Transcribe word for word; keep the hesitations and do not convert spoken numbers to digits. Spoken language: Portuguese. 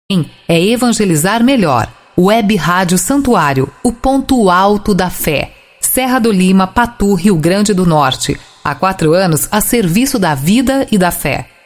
É evangelizar melhor. Web Rádio Santuário, o ponto alto da fé. Serra do Lima, Patu, Rio Grande do Norte. Há quatro anos a serviço da vida e da fé.